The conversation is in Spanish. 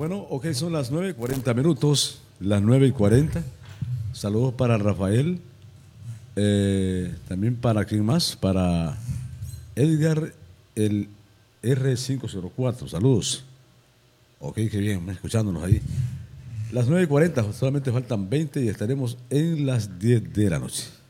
Bueno, ok, son las 9:40, las 9:40. Saludos para Rafael, también para quién más, para Edgar, el R504. Saludos. Ok, qué bien, escuchándonos ahí. Las 9:40, solamente faltan 20 y estaremos en las 10 de la noche.